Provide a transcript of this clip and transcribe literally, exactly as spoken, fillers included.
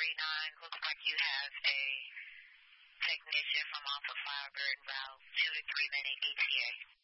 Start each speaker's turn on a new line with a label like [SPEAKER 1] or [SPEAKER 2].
[SPEAKER 1] forty-nine, looks like you have a technician from off of Firebird Route two to three minute E T A.